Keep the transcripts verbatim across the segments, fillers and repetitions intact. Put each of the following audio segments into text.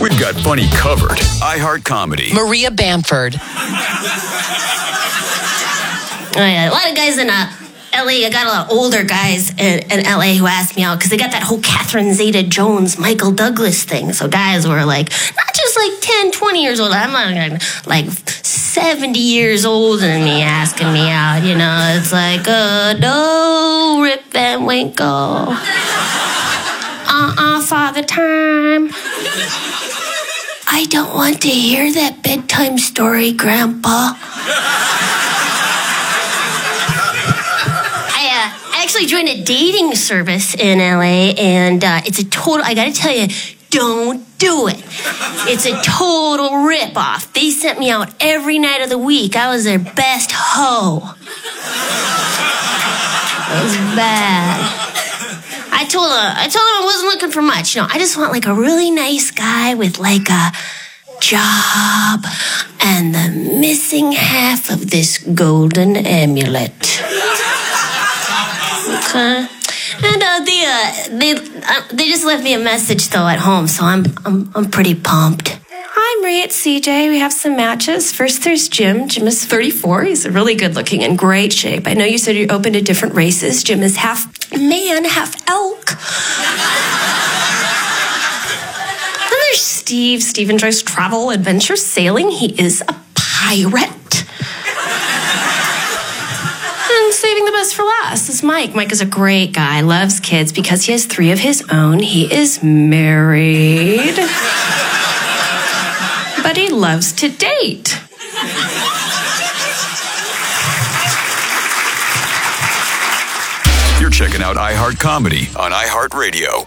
We've got funny covered. iHeart Comedy. Maria Bamford. Oh, yeah. A lot of guys in uh, L A, I got a lot of older guys in, in L A who asked me out because they got that whole Catherine Zeta-Jones, Michael Douglas thing. So guys were like, not just like ten, twenty years old. I'm like, like seventy years older than me asking me out. You know, it's like, uh, no, Rip Van Winkle. Uh-uh, Father Time. I don't want to hear that bedtime story, Grandpa. I actually joined a dating service in L A, and uh, it's a total, I gotta tell you, don't do it. It's a total ripoff. They sent me out every night of the week. I was their best hoe. It was bad. I told her, I told them I wasn't looking for much. You know, I just want like a really nice guy with like a job and the missing half of this golden amulet. Okay. And uh, they uh, they uh, they just left me a message though at home, so I'm I'm I'm pretty pumped. Hi, Marie, it's C J. We have some matches. First, there's Jim. Jim is thirty-four. He's really good looking, in great shape. I know you said you're open to different races. Jim is half man, half elk. Then there's Steve. Steve enjoys travel, adventure, sailing. He is a pirate. And saving the best for last is Mike. Mike is a great guy, loves kids because he has three of his own. He is married. But he loves to date. You're checking out iHeart Comedy on iHeartRadio.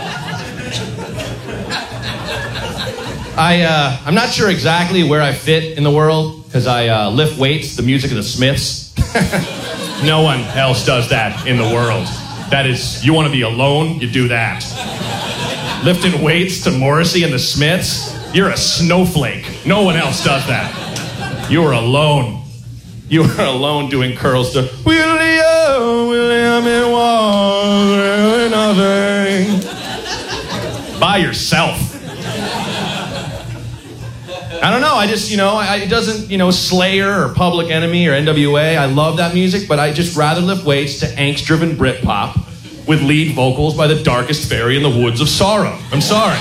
I, uh, I'm not sure exactly where I fit in the world because I uh, lift weights, the music of the Smiths. No one else does that in the world. That is, you want to be alone, you do that. Lifting weights to Morrissey and the Smiths, you're a snowflake. No one else does that. You are alone. You are alone doing curls to William, William, and Walker, nothing. By yourself. I don't know, I just, you know, I, it doesn't, you know, Slayer or Public Enemy or N W A, I love that music, but I just rather lift weights to angst-driven Britpop with lead vocals by the darkest fairy in the woods of sorrow. I'm sorry.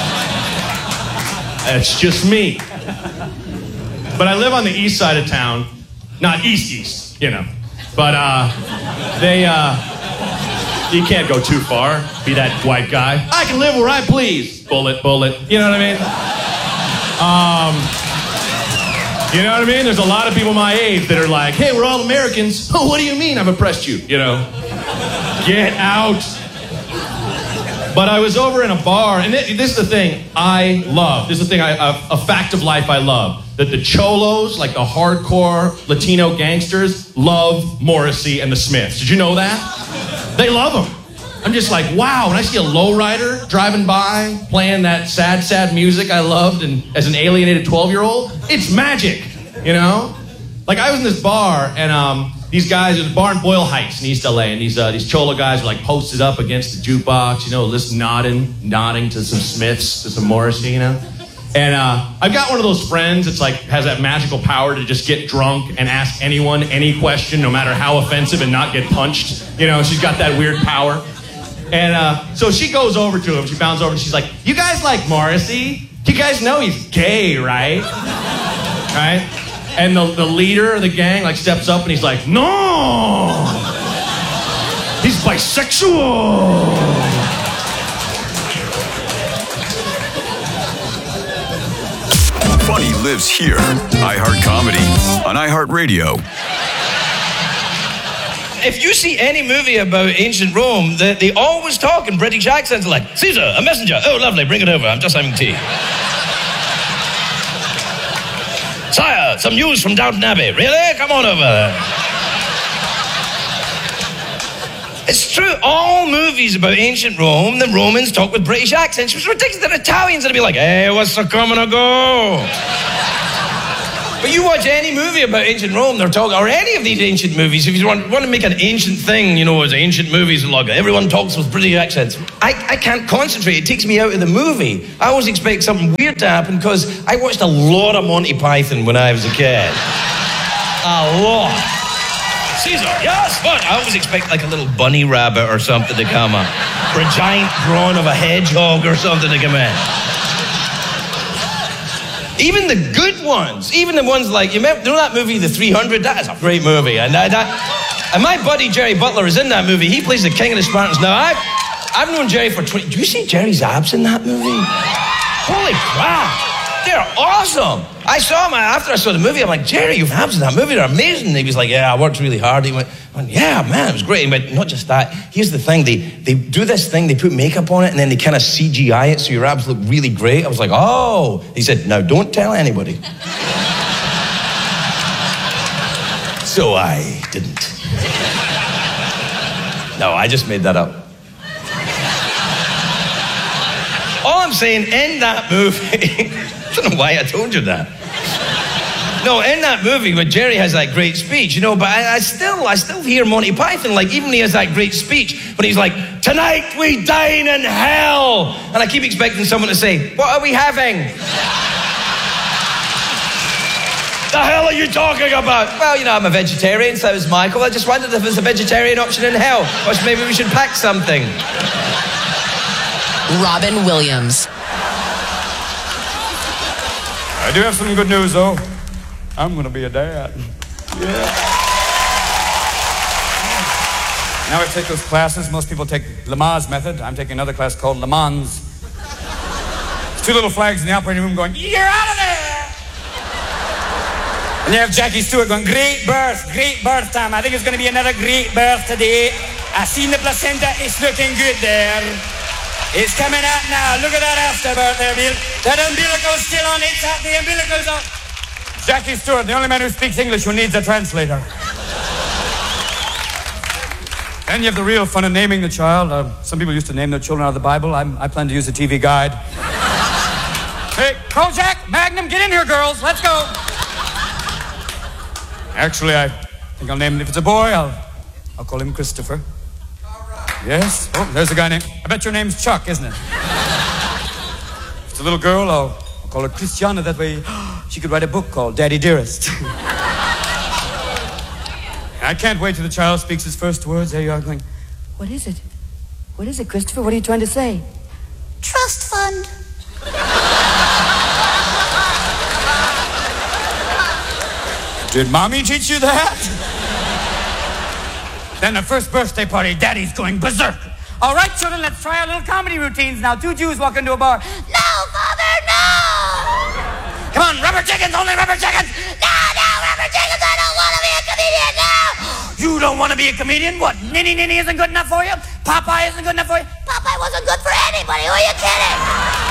That's just me. But I live on the east side of town, not east-east, you know, but uh, they, uh, you can't go too far, be that white guy. I can live where I please. Bullet, bullet, you know what I mean? Um, you know what I mean? There's a lot of people my age that are like, hey, we're all Americans. Oh, what do you mean I've oppressed you? You know? Get out. But I was over in a bar, and this is the thing I love. This is the thing, I, a, a fact of life I love. That the cholos, like the hardcore Latino gangsters, love Morrissey and the Smiths. Did you know that? They love them. I'm just like, wow, when I see a lowrider driving by, playing that sad, sad music I loved and as an alienated twelve-year-old, it's magic, you know? Like, I was in this bar, and um, these guys, there's a bar in Boyle Heights in East L A, and these uh, these cholo guys were, like, posted up against the jukebox, you know, just nodding, nodding to some Smiths, to some Morrissey, you know? And uh, I've got one of those friends that's, like, has that magical power to just get drunk and ask anyone any question, no matter how offensive, and not get punched. You know, she's got that weird power. And uh, so she goes over to him, she bounds over, and she's like, you guys like Morrissey? You guys know he's gay, right? Right? And the, the leader of the gang, like, steps up and he's like, no! He's bisexual! Funny lives here. iHeart Comedy on iHeartRadio. If you see any movie about ancient Rome, they, they always talk in British accents like, Caesar, a messenger. Oh, lovely, bring it over. I'm just having tea. Sire, some news from Downton Abbey. Really? Come on over. It's true. All movies about ancient Rome, the Romans talk with British accents. It was ridiculous. The Italians would be like, hey, what's the coming or go? But you watch any movie about ancient Rome, they're talking, or any of these ancient movies, if you want, want to make an ancient thing, you know, as ancient movies, and like everyone talks with British accents. I, I can't concentrate. It takes me out of the movie. I always expect something weird to happen because I watched a lot of Monty Python when I was a kid. A lot. Caesar, yes, what? I always expect like a little bunny rabbit or something to come up. Or a giant prawn of a hedgehog or something to come in. Even the good ones, even the ones like, you remember, you know that movie, The three hundred? That is a great movie. And, I, that, and my buddy Jerry Butler is in that movie. He plays the King of the Spartans. Now, I've, I've known Jerry for twenty... Do you see Jerry's abs in that movie? Holy crap. They're awesome. I saw him after I saw the movie. I'm like, Jerry, you've abs in that movie. They're amazing. He was like, yeah, I worked really hard. He went, went yeah, man, it was great. He went, not just that. Here's the thing. They they do this thing. They put makeup on it, and then they kind of C G I it so your abs look really great. I was like, oh. He said, now don't tell anybody. So I didn't. No, I just made that up. All I'm saying, in that movie... I don't know why I told you that. No, in that movie where Jerry has that great speech, you know, but I, I still, I still hear Monty Python, like, even he has that great speech, but he's like, tonight we dine in hell. And I keep expecting someone to say, what are we having? The hell are you talking about? Well, you know, I'm a vegetarian, so is Michael. I just wondered if there's a vegetarian option in hell. Or maybe we should pack something. Robin Williams. I do have some good news, though. I'm going to be a dad. Yeah. Now I take those classes. Most people take Lamaze method. I'm taking another class called Le Mans. There's two little flags in the operating room going, you're out of there! And you have Jackie Stewart going, great birth, great birth time. I think it's going to be another great birth today. I've seen the placenta. It's looking good there. It's coming out now. Look at that afterbirth there, Bill. That umbilical's still on. It's out. The umbilical's on. Jackie Stewart, the only man who speaks English who needs a translator. Then you have the real fun of naming the child. Uh, some people used to name their children out of the Bible. I'm, I plan to use the T V guide. Hey, Kojak, Magnum, get in here, girls. Let's go. Actually, I think I'll name him. If it's a boy, I'll, I'll call him Christopher. Yes? Oh, there's a guy named... I bet your name's Chuck, isn't it? If it's a little girl, I'll, I'll call her Christiana. That way she could write a book called Daddy Dearest. I can't wait till the child speaks his first words. There you are going, what is it? What is it, Christopher? What are you trying to say? Trust fund. Did Mommy teach you that? Then the first birthday party, Daddy's going berserk. All right, children, let's try our little comedy routines now. Two Jews walk into a bar. No, Father, no! Come on, rubber chickens, only rubber chickens! No, no, rubber chickens, I don't want to be a comedian, no! You don't want to be a comedian? What, Ninny Ninny isn't good enough for you? Popeye isn't good enough for you? Popeye wasn't good for anybody, who are you kidding?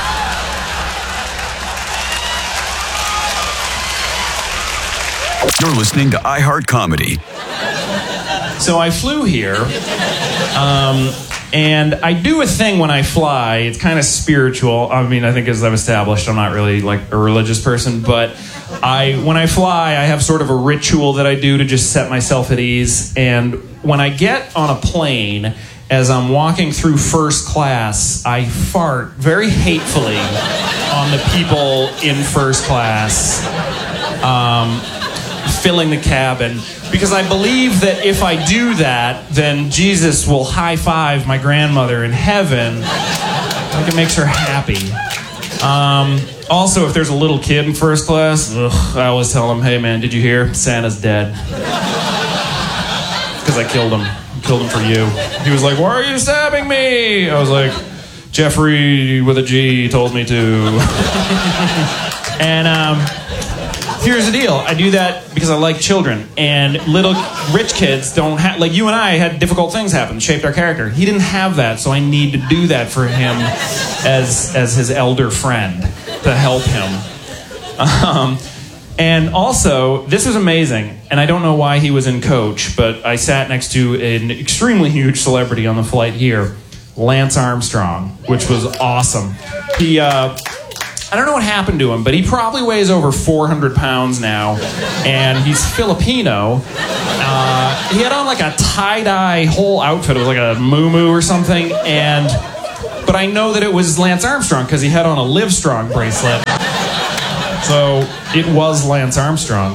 You're listening to iHeart Comedy. So I flew here, um, and I do a thing when I fly. It's kind of spiritual. I mean, I think as I've established, I'm not really like a religious person, but I, when I fly, I have sort of a ritual that I do to just set myself at ease. And when I get on a plane, as I'm walking through first class, I fart very hatefully on the people in first class, um, filling the cabin. Because I believe that if I do that, then Jesus will high-five my grandmother in heaven. Like it makes her happy. Um, also, if there's a little kid in first class, ugh, I always tell him, hey man, did you hear? Santa's dead. Because I killed him. I killed him for you. He was like, why are you stabbing me? I was like, Jeffrey with a G told me to. And, um... here's the deal. I do that because I like children. And little rich kids don't have... Like, you and I had difficult things happen, shaped our character. He didn't have that, so I need to do that for him as as his elder friend to help him. Um, and also, this was amazing. And I don't know why he was in coach, but I sat next to an extremely huge celebrity on the flight here, Lance Armstrong, which was awesome. He... Uh, I don't know what happened to him, but he probably weighs over four hundred pounds now, and he's Filipino. Uh, he had on like a tie-dye whole outfit. It was like a muumuu or something, and but I know that it was Lance Armstrong because he had on a Livestrong bracelet. So it was Lance Armstrong.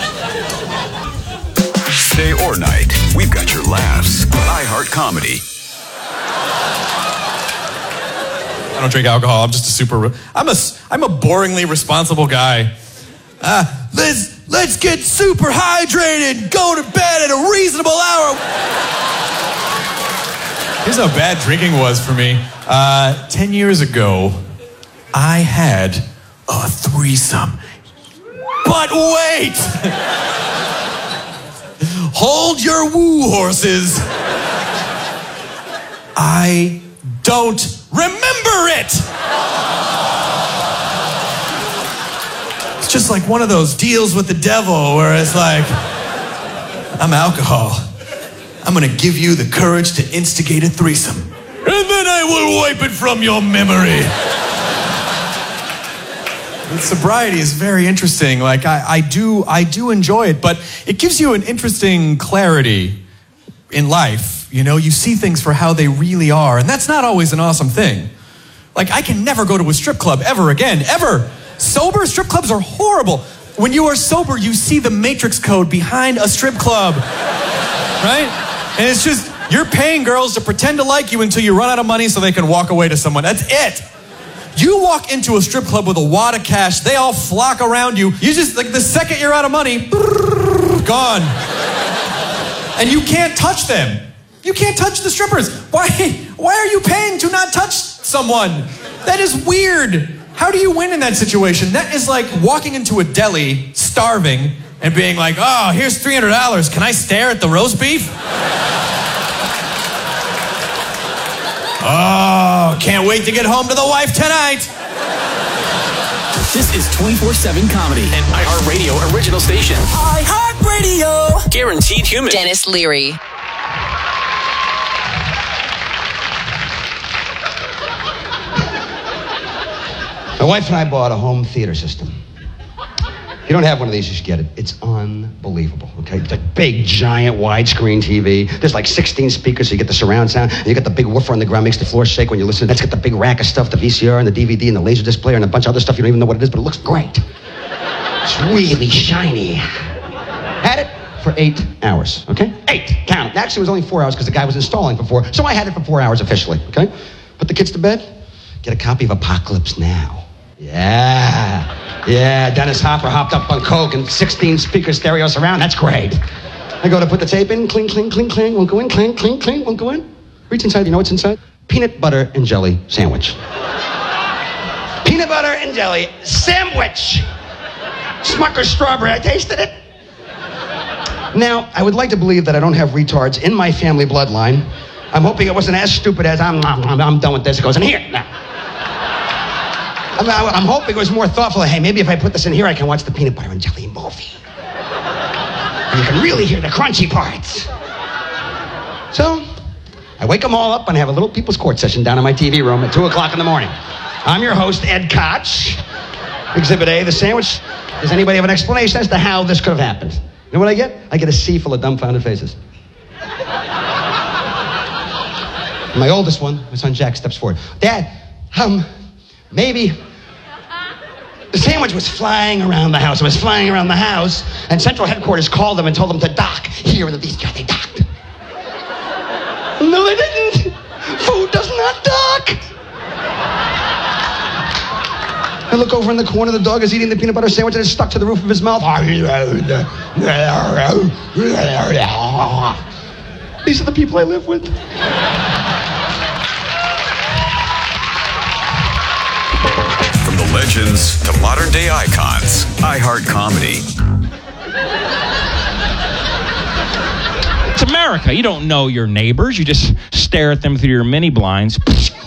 Day or night, we've got your laughs on iHeart Comedy. I don't drink alcohol. I'm just a super. I'm a. I'm a boringly responsible guy. Uh, let's let's get super hydrated. Go to bed at a reasonable hour. Here's how bad drinking was for me. Uh, Ten years ago, I had a threesome. But wait. Hold your woo horses. I don't remember it. It's just like one of those deals with the devil where it's like, I'm alcohol. I'm gonna give you the courage to instigate a threesome. And then I will wipe it from your memory. Sobriety is very interesting. Like I, I do, I do enjoy it, but it gives you an interesting clarity in life. You know, you see things for how they really are, and that's not always an awesome thing. Like I can never go to a strip club ever again, ever. Sober strip clubs are horrible. When you are sober, you see the matrix code behind a strip club, right? And it's just you're paying girls to pretend to like you until you run out of money so they can walk away to someone. That's it. You walk into a strip club with a wad of cash, they all flock around you. You just, like, the second you're out of money, gone. And you can't touch them. You can't touch the strippers. Why, why are you paying to not touch someone? That is weird. How do you win in that situation? That is like walking into a deli, starving, and being like, oh, here's three hundred dollars. Can I stare at the roast beef? Oh, can't wait to get home to the wife tonight. This is twenty-four seven Comedy, an iHeartRadio original station. iHeartRadio. Guaranteed human. Dennis Leary. My wife and I bought a home theater system. If you don't have one of these, you should get it. It's unbelievable, okay? It's a big, giant, widescreen T V. There's like sixteen speakers, so you get the surround sound, and you got the big woofer on the ground, makes the floor shake when you listen. That's got the big rack of stuff, the V C R and the D V D and the laser display and a bunch of other stuff. You don't even know what it is, but it looks great. It's really shiny. Had it for eight hours, okay? Eight, count it. Actually, it was only four hours because the guy was installing for four, so I had it for four hours officially, okay? Put the kids to bed, get a copy of Apocalypse Now. Yeah, yeah, Dennis Hopper hopped up on coke and sixteen speaker stereo surround. That's great. I go to put the tape in, cling, cling, cling, cling, won't go in, cling, cling, cling, won't go in. Reach inside, you know what's inside? Peanut butter and jelly sandwich. Peanut butter and jelly sandwich. Smucker's strawberry, I tasted it. Now, I would like to believe that I don't have retards in my family bloodline. I'm hoping it wasn't as stupid as I'm, I'm, I'm done with this. It goes in here now. I'm, I'm hoping it was more thoughtful. Hey, maybe if I put this in here, I can watch the peanut butter and jelly movie. And you can really hear the crunchy parts. So, I wake them all up and have a little People's Court session down in my T V room at two o'clock in the morning. I'm your host, Ed Koch. Exhibit A, the sandwich. Does anybody have an explanation as to how this could have happened? You know what I get? I get a sea full of dumbfounded faces. My oldest one, my son Jack, steps forward. Dad, um... maybe the sandwich was flying around the house. It was flying around the house, and Central Headquarters called them and told them to dock here. And these guys, they docked. No, they didn't. Food does not dock. I look over in the corner. The dog is eating the peanut butter sandwich, and it's stuck to the roof of his mouth. These are the people I live with. Legends to modern day icons. iHeart Comedy. It's America. You don't know your neighbors. You just stare at them through your mini blinds.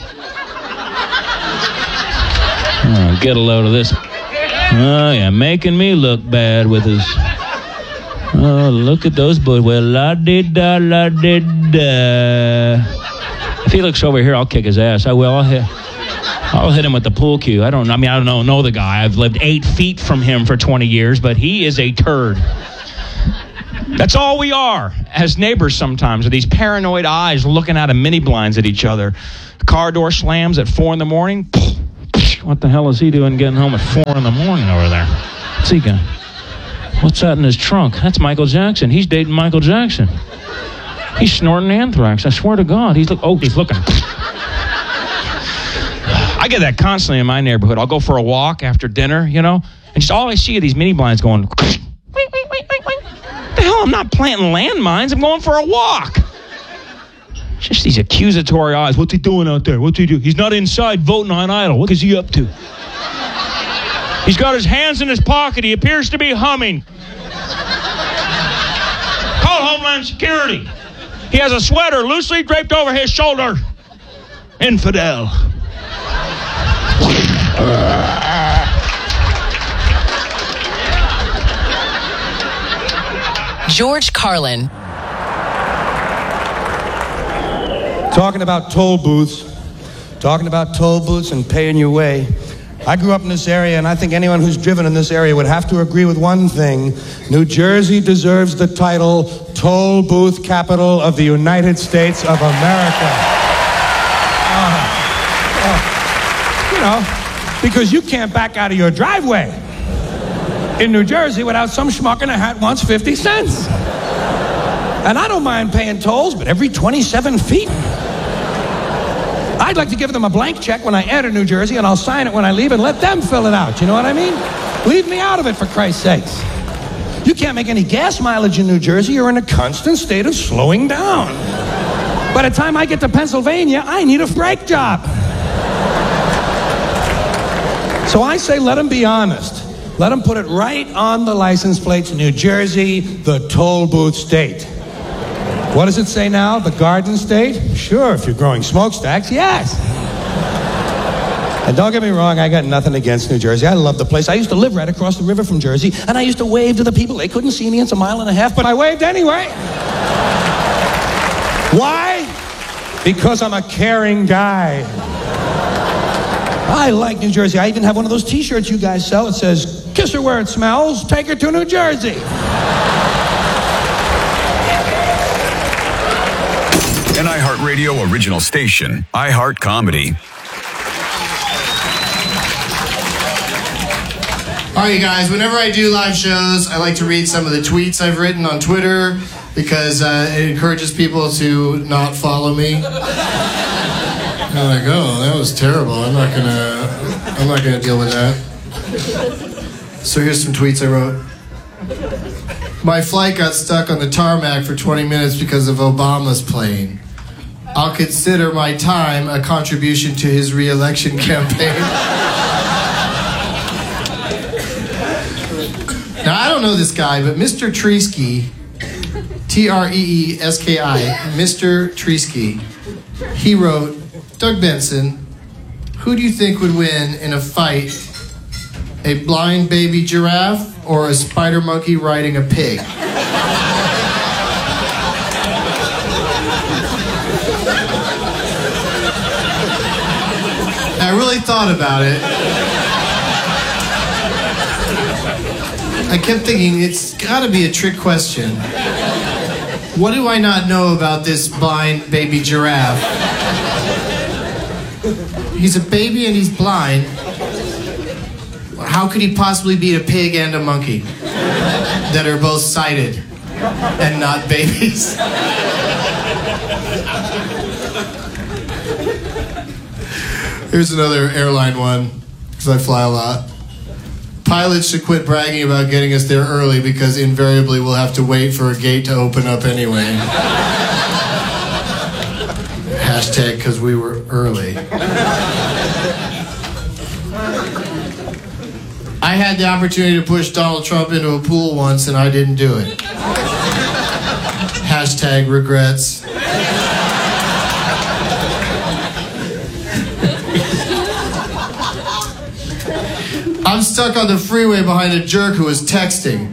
Oh, get a load of this. Oh, yeah, making me look bad with his... Oh, look at those boys. Well, la-di-da, la-di-da. If he looks over here, I'll kick his ass. I will. I'll hit... I'll hit him with the pool cue. I don't. I mean, I don't know, know the guy. I've lived eight feet from him for twenty years, but he is a turd. That's all we are as neighbors sometimes, with these paranoid eyes looking out of mini blinds at each other. Car door slams at four in the morning. What the hell is he doing getting home at four in the morning over there? What's he got? What's that in his trunk? That's Michael Jackson. He's dating Michael Jackson. He's snorting anthrax. I swear to God. He's look. Oh, he's looking. I get that constantly in my neighborhood. I'll go for a walk after dinner, you know, and just all I see are these mini blinds going. Wait, wait, wait, wait, wait. What the hell? I'm not planting landmines. I'm going for a walk. Just these accusatory eyes. What's he doing out there? What's he do? He's not inside voting on Idle. What is he up to? He's got his hands in his pocket. He appears to be humming. Call Homeland Security. He has a sweater loosely draped over his shoulder. Infidel. George Carlin. Talking about toll booths, talking about toll booths and paying your way. I grew up in this area, and I think anyone who's driven in this area would have to agree with one thing. New Jersey deserves the title Toll Booth Capital of the United States of America. Uh, uh, you know, because you can't back out of your driveway in New Jersey without some schmuck in a hat wants fifty cents. And I don't mind paying tolls, but every twenty-seven feet? I'd like to give them a blank check when I enter New Jersey, and I'll sign it when I leave and let them fill it out. You know what I mean? Leave me out of it, for Christ's sakes. You can't make any gas mileage in New Jersey. You're in a constant state of slowing down. By the time I get to Pennsylvania, I need a brake job. So I say let them be honest. Let them put it right on the license plates. New Jersey, the toll booth state. What does it say now? The Garden State? Sure, if you're growing smokestacks, yes. And don't get me wrong, I got nothing against New Jersey. I love the place. I used to live right across the river from Jersey, and I used to wave to the people. They couldn't see me. It's a mile and a half, but I waved anyway. Why? Because I'm a caring guy. I like New Jersey. I even have one of those t-shirts you guys sell. It says, kiss her where it smells, take her to New Jersey. An iHeartRadio original station, iHeart Comedy. All right, you guys, whenever I do live shows, I like to read some of the tweets I've written on Twitter because uh, it encourages people to not follow me. And I'm like, oh, that was terrible. I'm not gonna, I'm not gonna deal with that. So here's some tweets I wrote. My flight got stuck on the tarmac for twenty minutes because of Obama's plane. I'll consider my time a contribution to his re-election campaign. Now, I don't know this guy, but Mister Treeski, T R E E S K I, Mister Treeski, he wrote, Doug Benson, who do you think would win in a fight? A blind baby giraffe or a spider monkey riding a pig? I really thought about it. I kept thinking, it's gotta be a trick question. What do I not know about this blind baby giraffe? He's a baby and he's blind. How could he possibly beat a pig and a monkey that are both sighted and not babies? Here's another airline one, because I fly a lot. Pilots should quit bragging about getting us there early because invariably we'll have to wait for a gate to open up anyway. Hashtag because we were early. I had the opportunity to push Donald Trump into a pool once and I didn't do it. Hashtag regrets. I'm stuck on the freeway behind a jerk who is texting.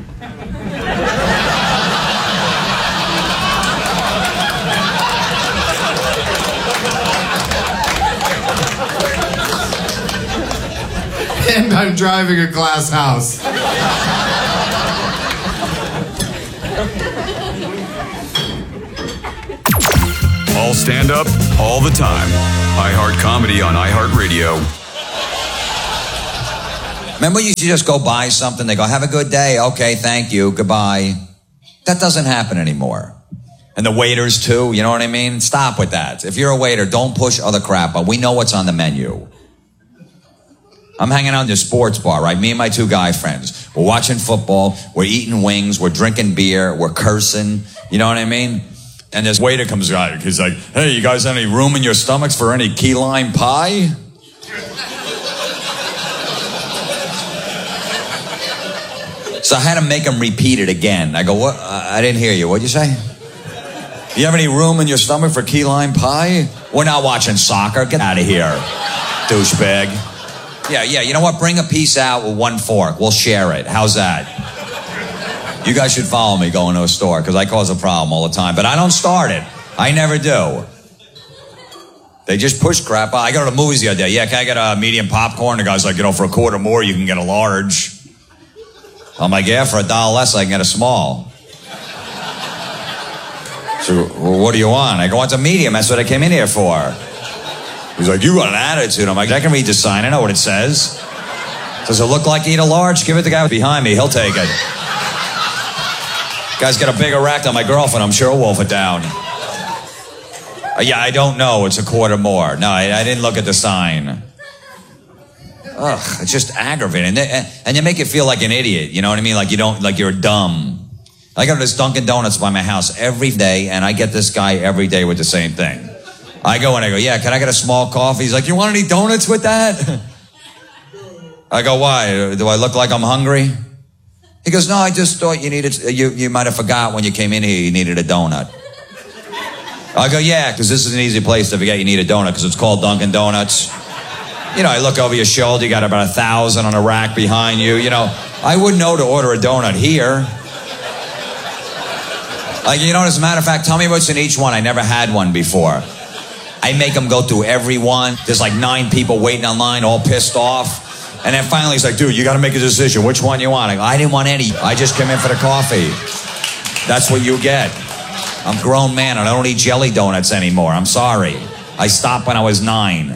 I'm driving a glass house. All stand up, all the time. iHeart Comedy on iHeartRadio. Remember, you used to just go buy something. They go, have a good day. Okay, thank you. Goodbye. That doesn't happen anymore. And the waiters, too. You know what I mean? Stop with that. If you're a waiter, don't push other crap. But we know what's on the menu. I'm hanging out in the sports bar, right? Me and my two guy friends. We're watching football. We're eating wings. We're drinking beer. We're cursing. You know what I mean? And this waiter comes out. He's like, hey, you guys have any room in your stomachs for any key lime pie? So I had to make him repeat it again. I go, what? I didn't hear you. What'd you say? You have any room in your stomach for key lime pie? We're not watching soccer. Get out of here, douchebag. Yeah, yeah, you know what? Bring a piece out with one fork. We'll share it. How's that? You guys should follow me going to a store because I cause a problem all the time. But I don't start it. I never do. They just push crap. I go to the movies the other day. Yeah, can I get a medium popcorn? The guy's like, you know, for a quarter more, you can get a large. I'm like, yeah, for a dollar less, I can get a small. So, well, what do you want? I go, it's a medium. That's what I came in here for. He's like, you got an attitude. I'm like, I can read the sign. I know what it says. Does it look like you eat a large? Give it to the guy behind me. He'll take it. Guy's got a big erect on my girlfriend. I'm sure he'll wolf it down. Uh, yeah, I don't know. It's a quarter more. No, I, I didn't look at the sign. Ugh, it's just aggravating. And they, and they make you feel like an idiot. You know what I mean? Like you don't, like you're dumb. I go to this Dunkin' Donuts by my house every day, and I get this guy every day with the same thing. I go and I go, yeah, can I get a small coffee? He's like, you want any donuts with that? I go, why? Do I look like I'm hungry? He goes, no, I just thought you needed, you, you might have forgot when you came in here you needed a donut. I go, yeah, because this is an easy place to forget you need a donut because it's called Dunkin' Donuts. You know, I look over your shoulder, you got about a thousand on a rack behind you. You know, I wouldn't know to order a donut here. Like, you know, as a matter of fact, tell me what's in each one. I never had one before. I make them go through every one. There's like nine people waiting online, all pissed off. And then finally he's like, dude, you got to make a decision. Which one you want? I go, I didn't want any. I just came in for the coffee. That's what you get. I'm a grown man and I don't eat jelly donuts anymore. I'm sorry. I stopped when I was nine.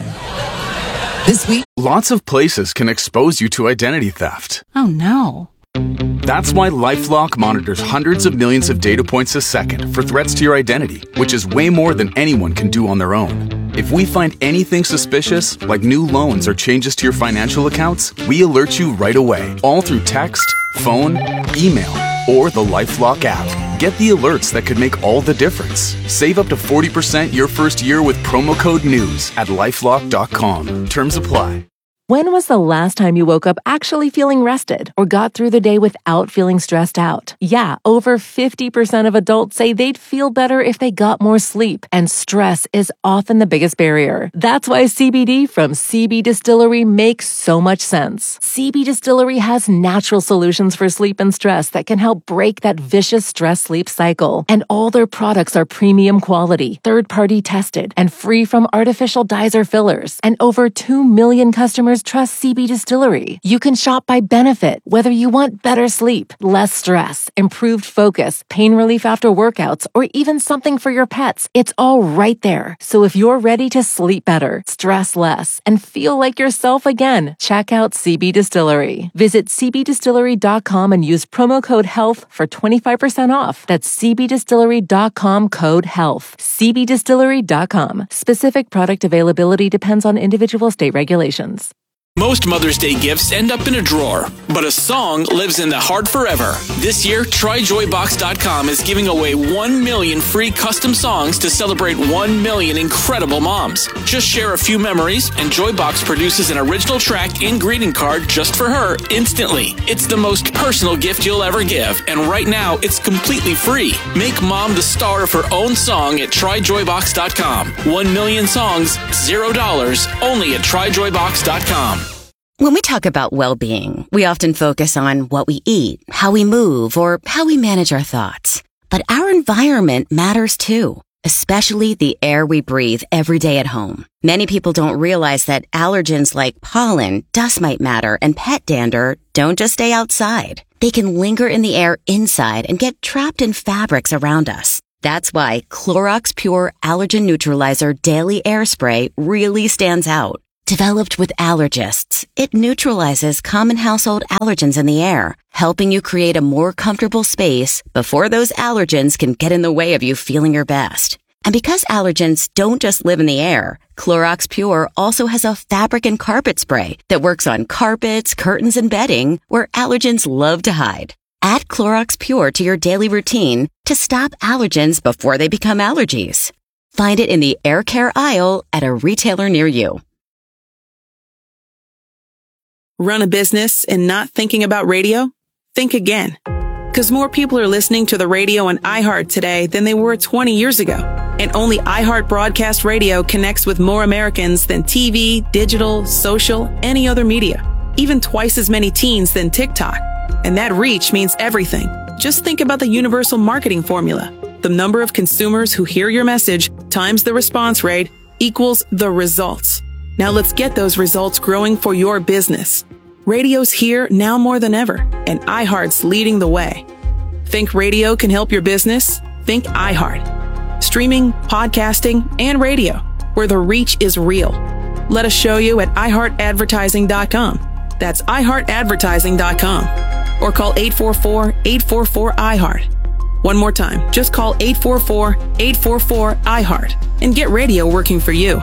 This week, lots of places can expose you to identity theft. Oh no. That's why LifeLock monitors hundreds of millions of data points a second for threats to your identity, which is way more than anyone can do on their own. If we find anything suspicious, like new loans or changes to your financial accounts, we alert you right away, all through text, phone, email, or the LifeLock app. Get the alerts that could make all the difference. Save up to forty percent your first year with promo code NEWS at lifelock dot com. Terms apply. When was the last time you woke up actually feeling rested or got through the day without feeling stressed out? Yeah, over fifty percent of adults say they'd feel better if they got more sleep, and stress is often the biggest barrier. That's why C B D from C B Distillery makes so much sense. C B Distillery has natural solutions for sleep and stress that can help break that vicious stress-sleep cycle. And all their products are premium quality, third-party tested, and free from artificial dyes or fillers. And over two million customers trust C B Distillery. You can shop by benefit, whether you want better sleep, less stress, improved focus, pain relief after workouts, or even something for your pets. It's all right there. So if you're ready to sleep better, stress less, and feel like yourself again, check out C B Distillery. Visit c b distillery dot com and use promo code HEALTH for twenty-five percent off. That's c b distillery dot com code HEALTH. c b distillery dot com. Specific product availability depends on individual state regulations. Most Mother's Day gifts end up in a drawer, but a song lives in the heart forever. This year, try joy box dot com is giving away one million free custom songs to celebrate one million incredible moms. Just share a few memories, and Joybox produces an original track and greeting card just for her instantly. It's the most personal gift you'll ever give, and right now, it's completely free. Make mom the star of her own song at try joy box dot com. One million songs, zero dollars, only at try joy box dot com. When we talk about well-being, we often focus on what we eat, how we move, or how we manage our thoughts. But our environment matters too. especially the air we breathe every day at home. Many people don't realize that allergens like pollen, dust mite matter, and pet dander don't just stay outside. They can linger in the air inside and get trapped in fabrics around us. That's why Clorox Pure Allergen Neutralizer Daily Air Spray really stands out. Developed with allergists, it neutralizes common household allergens in the air, helping you create a more comfortable space before those allergens can get in the way of you feeling your best. And because allergens don't just live in the air, Clorox Pure also has a fabric and carpet spray that works on carpets, curtains, and bedding where allergens love to hide. Add Clorox Pure to your daily routine to stop allergens before they become allergies. Find it in the air care aisle at a retailer near you. Run a business and not thinking about radio? Think again. Because more people are listening to the radio on iHeart today than they were twenty years ago. And only iHeart Broadcast Radio connects with more Americans than T V, digital, social, any other media. Even twice as many teens than TikTok. And that reach means everything. Just think about the universal marketing formula. The number of consumers who hear your message times the response rate equals the results. Now let's get those results growing for your business. Radio's here now more than ever, and iHeart's leading the way. Think radio can help your business? Think iHeart. Streaming, podcasting, and radio, where the reach is real. Let us show you at i heart advertising dot com. That's i heart advertising dot com. Or call eight four four, eight four four, I heart. One more time, just call eight four four, eight four four, I heart and get radio working for you.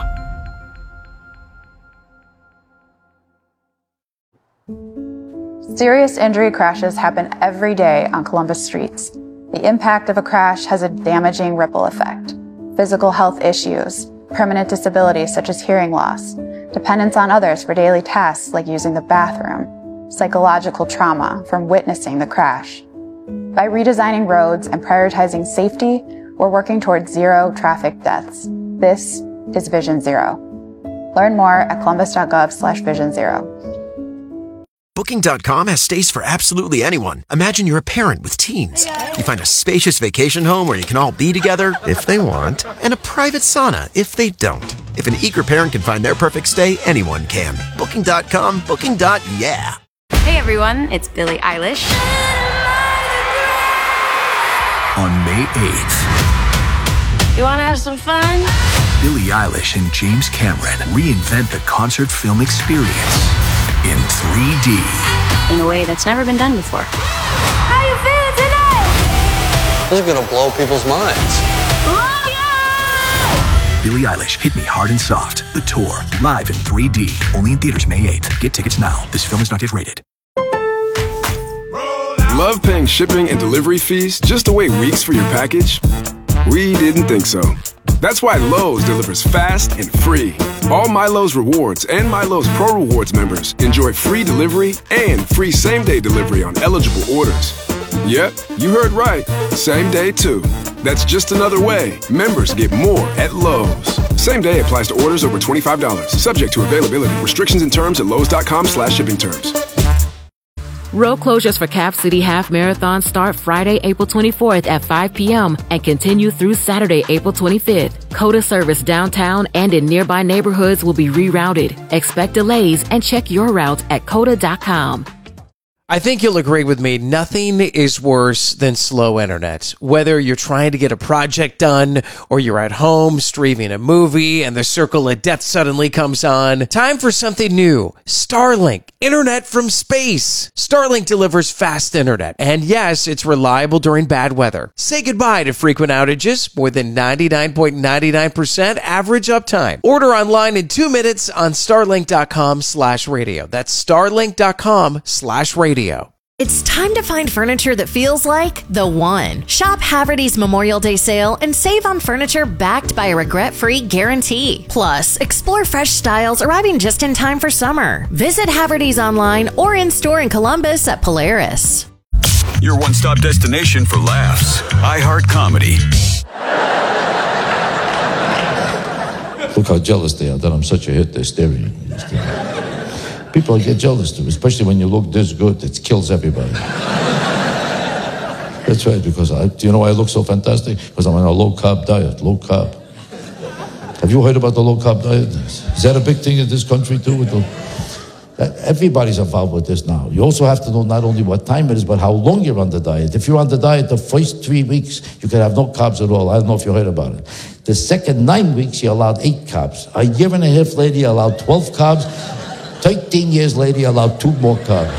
Serious injury crashes happen every day on Columbus streets. The impact of a crash has a damaging ripple effect. Physical health issues, permanent disabilities such as hearing loss, dependence on others for daily tasks like using the bathroom, psychological trauma from witnessing the crash. By redesigning roads and prioritizing safety, we're working towards zero traffic deaths. This is Vision Zero. Learn more at columbus.gov slash vision zero. Booking dot com has stays for absolutely anyone. Imagine you're a parent with teens. You find a spacious vacation home where you can all be together, if they want, and a private sauna, if they don't. If an eager parent can find their perfect stay, anyone can. Booking dot com, booking. Yeah. Hey everyone, it's Billie Eilish. On May eighth, You wanna have some fun? Billie Eilish and James Cameron reinvent the concert film experience in three D. In a way that's never been done before. How you feeling tonight? This is gonna blow people's minds. Billie Eilish, Hit Me Hard and Soft, the tour, live in three D, only in theaters May eighth. Get tickets now. This film is not yet rated. Love paying shipping and delivery fees just to wait weeks for your package? We didn't think so. That's why Lowe's delivers fast and free. All MyLowe's Rewards and MyLowe's Pro Rewards members enjoy free delivery and free same-day delivery on eligible orders. Yep, you heard right. Same day, too. That's just another way members get more at Lowe's. Same day applies to orders over twenty-five dollars. Subject to availability. Restrictions and terms at lowes.com slash shipping terms. Road closures for Cap City Half Marathon start Friday, April twenty-fourth at five p.m. and continue through Saturday, April twenty-fifth. COTA service downtown and in nearby neighborhoods will be rerouted. Expect delays and check your route at cota dot com. I think you'll agree with me, nothing is worse than slow internet. Whether you're trying to get a project done or you're at home streaming a movie and the circle of death suddenly comes on, time for something new. Starlink, internet from space. Starlink delivers fast internet. And yes, it's reliable during bad weather. Say goodbye to frequent outages, more than ninety-nine point nine nine percent average uptime. Order online in two minutes on starlink.com slash radio. That's starlink.com slash radio. It's time to find furniture that feels like the one. Shop Haverty's Memorial Day sale and save on furniture backed by a regret-free guarantee. Plus, explore fresh styles arriving just in time for summer. Visit Haverty's online or in-store in Columbus at Polaris. Your one-stop destination for laughs. iHeart Comedy. Look how jealous they are that I'm such a hit. They're staring at me. They're staring. People get jealous too, especially when you look this good. It kills everybody. That's right, because I, do you know why I look so fantastic? Because I'm on a low-carb diet, low-carb. Have you heard about the low-carb diet? Is that a big thing in this country, too? With the, everybody's involved with this now. You also have to know not only what time it is, but how long you're on the diet. If you're on the diet the first three weeks, you can have no carbs at all. I don't know if you heard about it. The second nine weeks, you're allowed eight carbs. A year and a half later, you're allowed twelve carbs. thirteen years later, you're allowed two more carbs.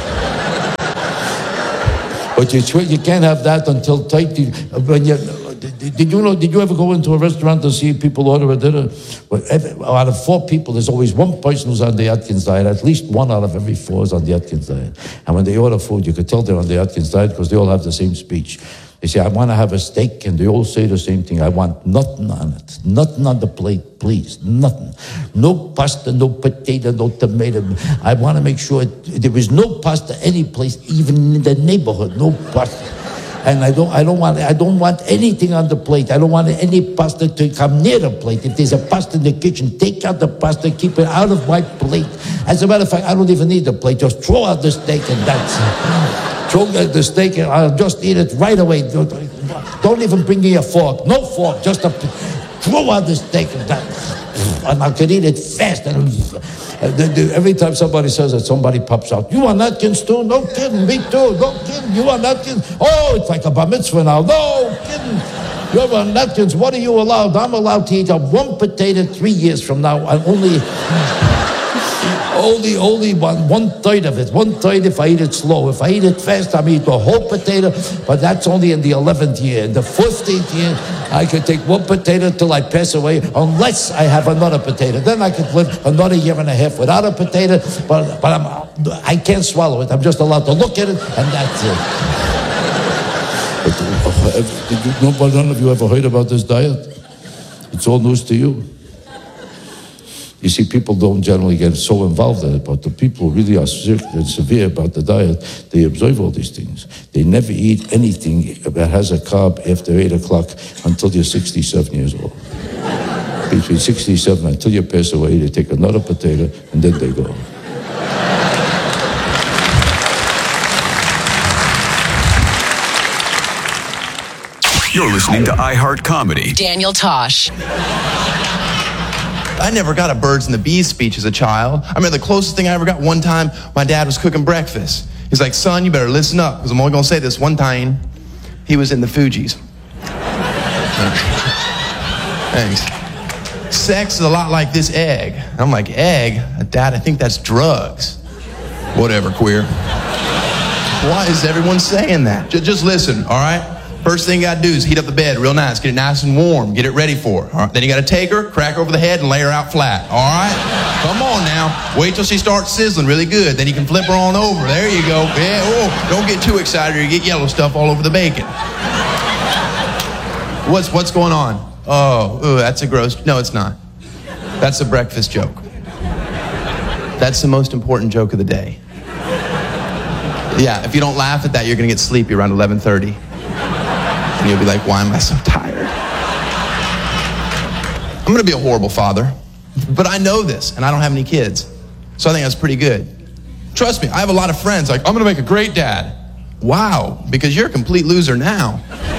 But you, you can't have that until thirty. When you, did you know? Did you ever go into a restaurant to see people order a dinner? Well, every, out of four people, there's always one person who's on the Atkins diet. At least one out of every four is on the Atkins diet. And when they order food, you could tell they're on the Atkins diet because they all have the same speech. They say, I want to have a steak, and they all say the same thing. I want nothing on it. Nothing on the plate, please. Nothing. No pasta, no potato, no tomato. I want to make sure it, there is no pasta any place, even in the neighborhood. No pasta. And I don't, I don't want, I don't want anything on the plate. I don't want any pasta to come near the plate. If there's a pasta in the kitchen, take out the pasta, keep it out of my plate. As a matter of fact, I don't even need the plate. Just throw out the steak and that's it. Throw the steak and I'll just eat it right away. Don't even bring me a fork. No fork, just a, throw out the steak and that. And I can eat it fast. And every time somebody says that, somebody pops out. You want Atkins too? No kidding. Me too. No kidding. You want Atkins? Oh, it's like a bar mitzvah now. No kidding. You're on Atkins. What are you allowed? I'm allowed to eat up one potato three years from now. I only... Only, only one, one third of it. One third if I eat it slow. If I eat it fast, I eat the whole potato. But that's only in the eleventh year. In the fifteenth year, I could take one potato till I pass away, unless I have another potato. Then I could live another year and a half without a potato. But, but I'm, I can't swallow it. I'm just allowed to look at it, and that's it. But, uh, did you, nobody, none of you ever heard about this diet? It's all news to you. You see, people don't generally get so involved in it, but the people who really are sick and severe about the diet, they observe all these things. They never eat anything that has a carb after eight o'clock until you're sixty-seven years old. Between sixty-seven until you pass away, they take another potato and then they go. You're listening to iHeart Comedy. Daniel Tosh. I never got a birds and the bees speech as a child. I mean, the closest thing I ever got one time, my dad was cooking breakfast. He's like, son, you better listen up, because I'm only going to say this one time. He was in the Fugees. Thanks. Sex is a lot like this egg. I'm like, egg? Dad, I think that's drugs. Whatever, queer. Why is everyone saying that? Just, just listen, all right? First thing you gotta do is heat up the bed real nice. Get it nice and warm. Get it ready for her. All right? Then you gotta take her, crack her over the head, and lay her out flat. All right? Come on now. Wait till she starts sizzling really good. Then you can flip her on over. There you go. Yeah, oh, don't get too excited or you get yellow stuff all over the bacon. What's, what's going on? Oh, ooh, that's a gross... No, it's not. That's a breakfast joke. That's the most important joke of the day. Yeah, if you don't laugh at that, you're gonna get sleepy around eleven thirty. And you'll be like, why am I so tired? I'm going to be a horrible father. But I know this, and I don't have any kids. So I think that's pretty good. Trust me, I have a lot of friends like, I'm going to make a great dad. Wow, because you're a complete loser now.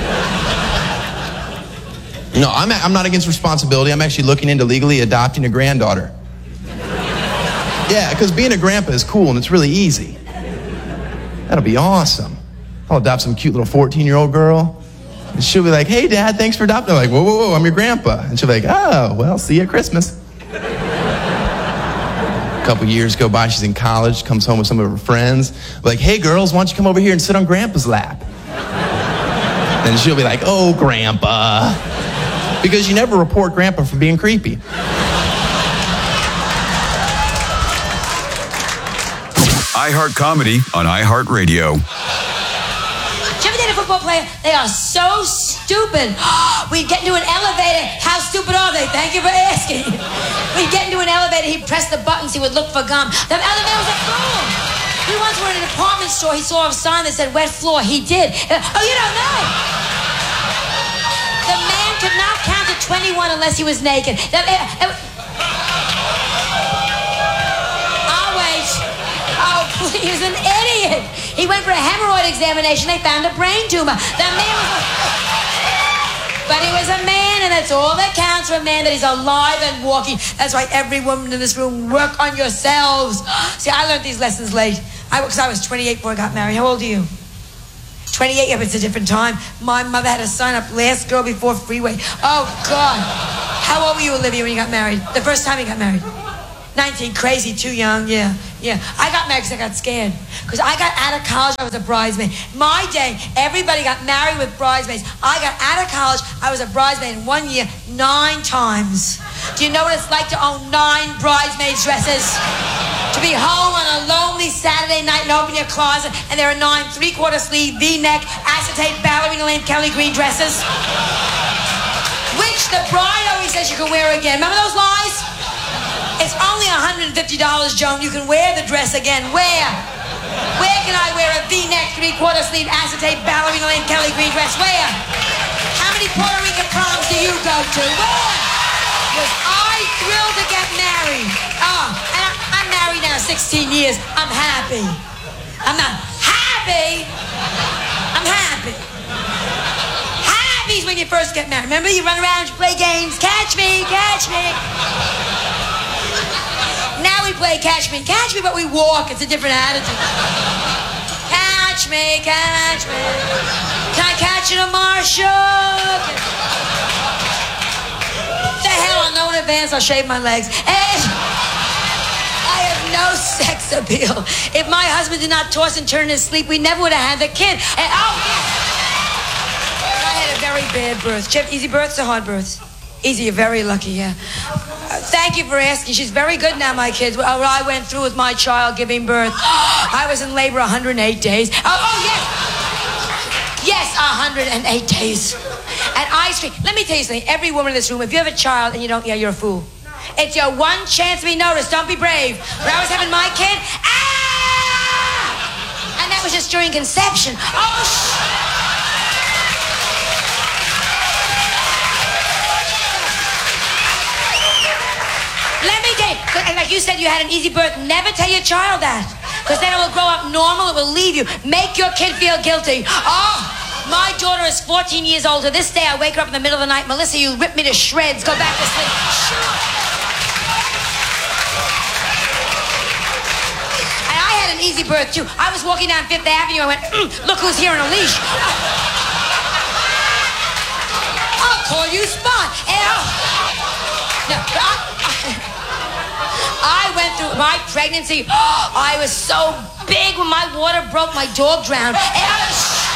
No, I'm, I'm not against responsibility. I'm actually looking into legally adopting a granddaughter. Yeah, because being a grandpa is cool, and it's really easy. That'll be awesome. I'll adopt some cute little fourteen-year-old girl. And she'll be like, hey, Dad, thanks for adopting. I'm like, whoa, whoa, whoa, I'm your grandpa. And she'll be like, oh, well, see you at Christmas. A couple years go by, she's in college, comes home with some of her friends. Like, hey, girls, why don't you come over here and sit on Grandpa's lap? And she'll be like, oh, Grandpa. Because you never report Grandpa for being creepy. iHeart Comedy on iHeartRadio. Football player, they are so stupid. We'd get into an elevator. How stupid are they? Thank you for asking. We'd get into an elevator. He'd press the buttons. He would look for gum. The elevator was a fool. We once were in a department store. He saw a sign that said wet floor. He did. Oh, you don't know. The man could not count to twenty-one unless he was naked. The, uh, uh, I'll wait. Oh, please, he was an idiot. He went for a hemorrhoid examination. They found a brain tumor. The man was... But he was a man, and that's all that counts for a man, that he's alive and walking. That's why every woman in this room, work on yourselves. See, I learned these lessons late. I, because I was twenty-eight before I got married. How old are you? twenty-eight, yeah, but it's a different time. My mother had a sign up, last girl before freeway. Oh, God. How old were you, Olivia, when you got married? The first time you got married? nineteen, crazy, too young, yeah, yeah. I got married because I got scared. Because I got out of college, I was a bridesmaid. My day, everybody got married with bridesmaids. I got out of college, I was a bridesmaid in one year, nine times. Do you know what it's like to own nine bridesmaids' dresses? To be home on a lonely Saturday night and open your closet and there are nine three-quarter sleeve, V-neck, acetate, ballerina length Kelly Green dresses. Which the bride always says you can wear again. Remember those lies? It's only one hundred fifty dollars, Joan. You can wear the dress again. Where? Where can I wear a V-neck, three-quarter sleeve, acetate, ballerina length Kelly Green dress? Where? How many Puerto Rican proms do you go to? Where? Was I thrilled to get married? Oh, and I, I'm married now sixteen years. I'm happy. I'm not happy. I'm happy. Happy's when you first get married. Remember, you run around, you play games. Catch me, catch me. Now we play catch me, catch me, but we walk. It's a different attitude. Catch me, catch me. Can I catch you tomorrow, Marshall? The hell, I'll know in advance. I'll shave my legs. And I have no sex appeal. If my husband did not toss and turn in his sleep, we never would have had the kid. And oh, I had a very bad birth. Do you have easy births or hard births? Easy, you're very lucky, yeah. Uh, thank you for asking. She's very good now, my kids. What I went through with my child giving birth. I was in labor one hundred eight days. Oh, oh yes. Yes, one hundred eight days. And ice cream. Let me tell you something. Every woman in this room, if you have a child and you don't, yeah, you're a fool. It's your one chance to be noticed. Don't be brave. When I was having my kid, ah! And that was just during conception. Oh, sh- Let me tell you, and like you said, you had an easy birth. Never tell your child that. Because then it will grow up normal, it will leave you. Make your kid feel guilty. Oh, my daughter is fourteen years old. To this day, I wake her up in the middle of the night. Melissa, you ripped me to shreds. Go back to sleep. And I had an easy birth, too. I was walking down Fifth Avenue. I went, mm, look who's here on a leash. I'll call you Spot. And I'll... No, but I... I went through my pregnancy. Oh, I was so big when my water broke, my dog drowned. And, I was...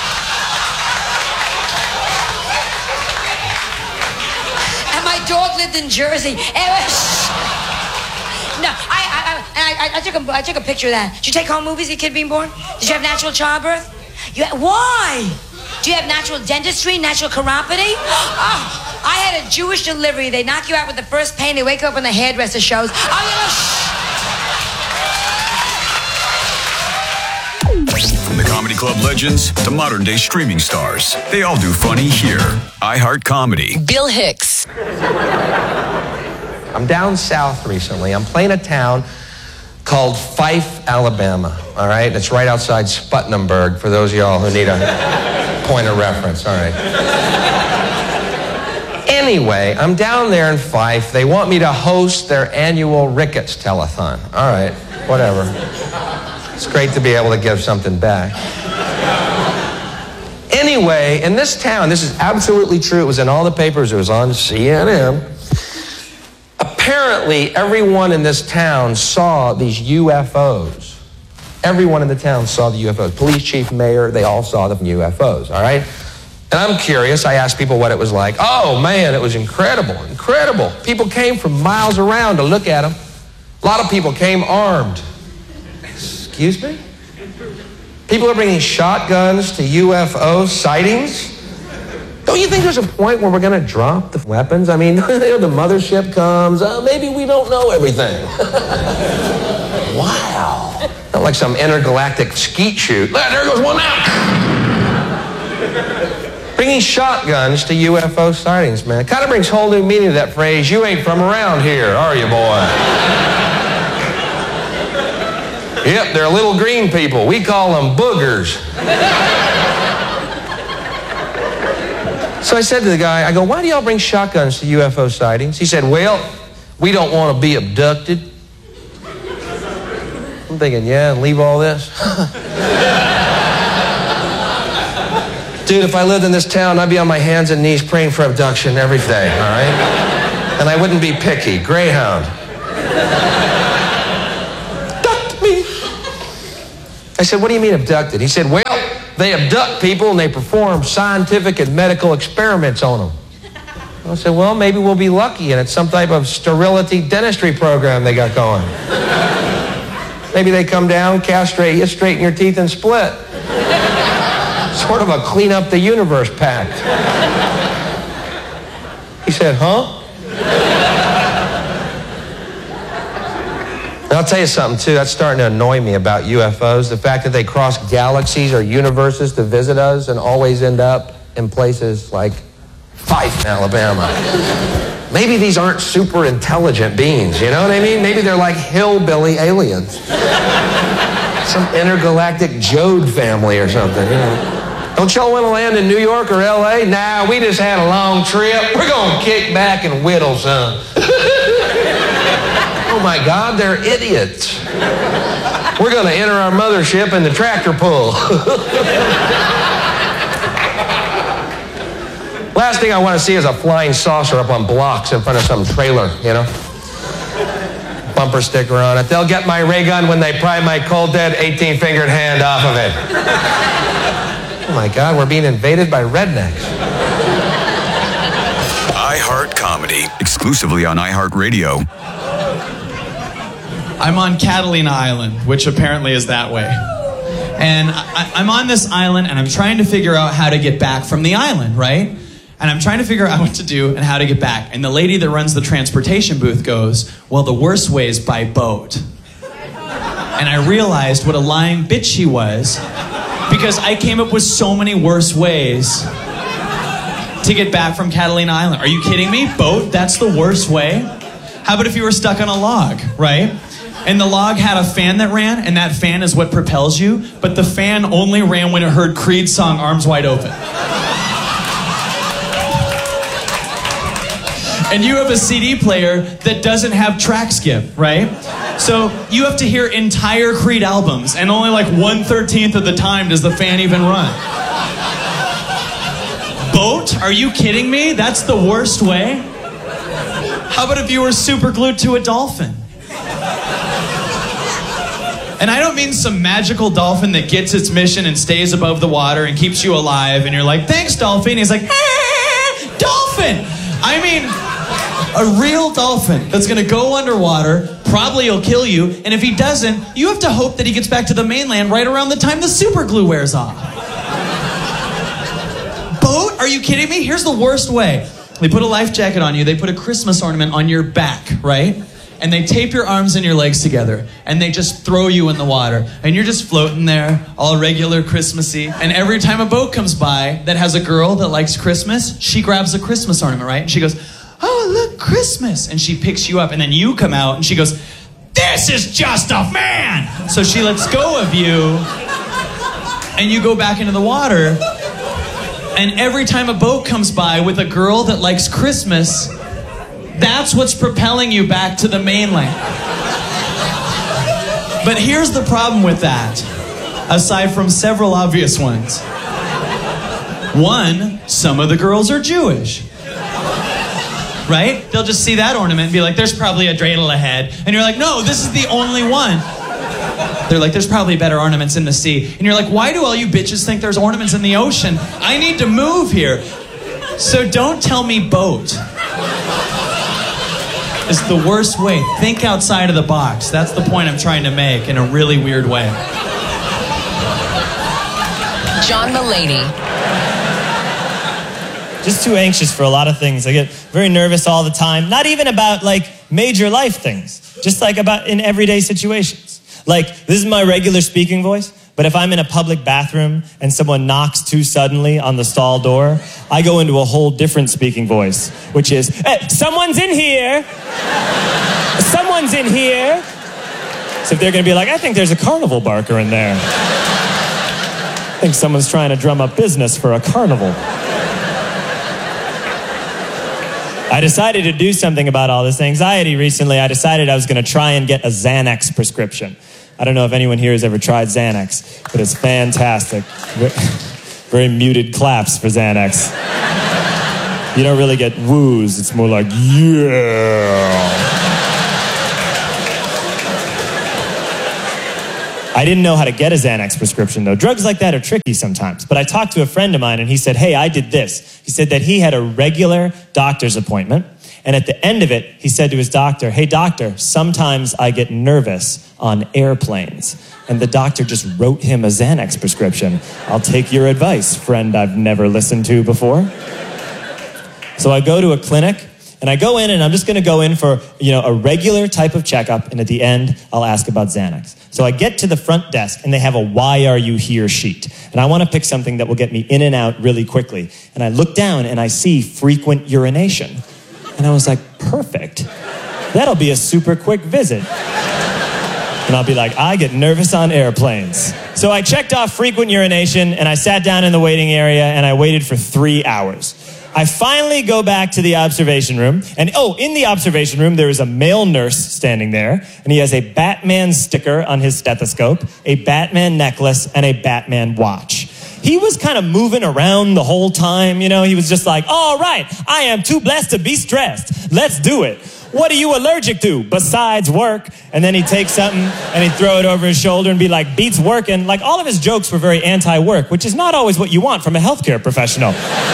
and my dog lived in Jersey. And was... No, I, I, I, and I, I, took a, I took a picture of that. Did you take home movies, your kid being born? Did you have natural childbirth? You had, why? Do you have natural dentistry, natural chiropody? Oh. I had a Jewish delivery. They knock you out with the first pain. They wake up when the hairdresser shows. Oh, you know, from the comedy club legends to modern day streaming stars, they all do funny here. iHeart Comedy. Bill Hicks. I'm down south recently. I'm playing a town called Fife, Alabama. All right? It's right outside Sputnamburg for those of y'all who need a point of reference. All right. Anyway, I'm down there in Fife. They want me to host their annual Ricketts Telethon. All right, whatever. It's great to be able to give something back. Anyway, in this town, this is absolutely true. It was in all the papers. It was on C N N. Apparently, everyone in this town saw these U F Os. Everyone in the town saw the U F Os. Police chief, mayor, they all saw the U F Os, all right? And I'm curious. I asked people what it was like. Oh, man, it was incredible, incredible. People came from miles around to look at them. A lot of people came armed. Excuse me? People are bringing shotguns to U F O sightings? Don't you think there's a point where we're going to drop the weapons? I mean, the mothership comes. Uh, maybe we don't know everything. Wow. Not like some intergalactic skeet shoot. There goes one out. Bringing shotguns to U F O sightings, man. It kind of brings whole new meaning to that phrase, you ain't from around here, are you, boy? Yep, they're little green people. We call them boogers. So I said to the guy, I go, why do y'all bring shotguns to U F O sightings? He said, well, we don't want to be abducted. I'm thinking, yeah, and leave all this? Dude, if I lived in this town, I'd be on my hands and knees praying for abduction every day, all right? And I wouldn't be picky. Greyhound. Abduct me. I said, what do you mean abducted? He said, well, they abduct people and they perform scientific and medical experiments on them. I said, well, maybe we'll be lucky and it's some type of sterility dentistry program they got going. Maybe they come down, castrate you, straighten your teeth, and split. Sort of a clean up the universe pact. He said, huh? And I'll tell you something, too. That's starting to annoy me about U F Os. The fact that they cross galaxies or universes to visit us and always end up in places like Fife, Alabama. Maybe these aren't super intelligent beings, you know what I mean? Maybe they're like hillbilly aliens. Some intergalactic Jode family or something, you know. Don't y'all want to land in New York or L A? Nah, we just had a long trip. We're going to kick back and whittle some. Oh my God, they're idiots. We're going to enter our mothership in the tractor pull. Last thing I want to see is a flying saucer up on blocks in front of some trailer, you know? Bumper sticker on it. They'll get my ray gun when they pry my cold dead eighteen-fingered hand off of it. Oh my God, we're being invaded by rednecks. iHeart Comedy, exclusively on iHeartRadio. I'm on Catalina Island, which apparently is that way. And I, I'm on this island, and I'm trying to figure out how to get back from the island, right? And I'm trying to figure out what to do and how to get back. And the lady that runs the transportation booth goes, well, the worst way is by boat. And I realized what a lying bitch she was, because I came up with so many worse ways to get back from Catalina Island. Are you kidding me? Boat? That's the worst way? How about if you were stuck on a log, right? And the log had a fan that ran, and that fan is what propels you, but the fan only ran when it heard Creed's song, Arms Wide Open. And you have a C D player that doesn't have track skip, right? So you have to hear entire Creed albums, and only like one thirteenth of the time does the fan even run. Boat? Are you kidding me? That's the worst way? How about if you were super glued to a dolphin? And I don't mean some magical dolphin that gets its mission and stays above the water and keeps you alive, and you're like, thanks, dolphin. He's like, eh, dolphin. I mean, a real dolphin that's gonna go underwater, probably will kill you, and if he doesn't, you have to hope that he gets back to the mainland right around the time the super glue wears off. Boat? Are you kidding me? Here's the worst way. They put a life jacket on you, they put a Christmas ornament on your back, right? And they tape your arms and your legs together, and they just throw you in the water, and you're just floating there, all regular Christmassy. And every time a boat comes by that has a girl that likes Christmas, she grabs a Christmas ornament, right? And she goes, oh, look, Christmas. And she picks you up, and then you come out, and she goes, this is just a man. So she lets go of you, and you go back into the water. And every time a boat comes by with a girl that likes Christmas, that's what's propelling you back to the mainland. But here's the problem with that, aside from several obvious ones. One, some of the girls are Jewish. Right? They'll just see that ornament and be like, there's probably a dreidel ahead. And you're like, no, this is the only one. They're like, there's probably better ornaments in the sea. And you're like, why do all you bitches think there's ornaments in the ocean? I need to move here. So don't tell me boat. It's the worst way. Think outside of the box. That's the point I'm trying to make in a really weird way. John Mulaney. Just too anxious for a lot of things. I get very nervous all the time. Not even about like major life things. Just like about in everyday situations. Like, this is my regular speaking voice, but if I'm in a public bathroom and someone knocks too suddenly on the stall door, I go into a whole different speaking voice, which is, hey, someone's in here. Someone's in here. So if they're going to be like, I think there's a carnival barker in there. I think someone's trying to drum up business for a carnival. I decided to do something about all this anxiety recently. I decided I was going to try and get a Xanax prescription. I don't know if anyone here has ever tried Xanax, but it's fantastic. Very muted claps for Xanax. You don't really get woos. It's more like, yeah. I didn't know how to get a Xanax prescription, though. Drugs like that are tricky sometimes. But I talked to a friend of mine, and he said, hey, I did this. He said that he had a regular doctor's appointment, and at the end of it, he said to his doctor, hey, doctor, sometimes I get nervous on airplanes. And the doctor just wrote him a Xanax prescription. I'll take your advice, friend I've never listened to before. So I go to a clinic, and I go in, and I'm just going to go in for, you know, a regular type of checkup, and at the end, I'll ask about Xanax. So I get to the front desk, and they have a why are you here sheet. And I want to pick something that will get me in and out really quickly. And I look down, and I see frequent urination. And I was like, perfect. That'll be a super quick visit. And I'll be like, I get nervous on airplanes. So I checked off frequent urination, and I sat down in the waiting area, and I waited for three hours. I finally go back to the observation room, and oh, in the observation room, there is a male nurse standing there, and he has a Batman sticker on his stethoscope, a Batman necklace, and a Batman watch. He was kind of moving around the whole time, you know, he was just like, all right, I am too blessed to be stressed. Let's do it. What are you allergic to besides work? And then he'd take something and he'd throw it over his shoulder and be like, beats working. Like, all of his jokes were very anti-work, which is not always what you want from a healthcare professional.